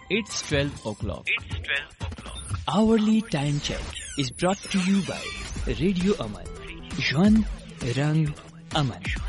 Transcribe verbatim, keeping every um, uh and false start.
It's twelve o'clock. It's twelve o'clock. Hourly time check is brought to you by Radio Aman. Juan Rang Aman.